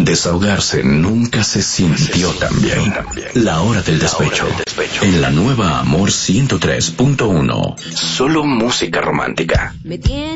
Desahogarse nunca se sintió tan bien. La hora del despecho. En la nueva Amor 103.1. Solo música romántica.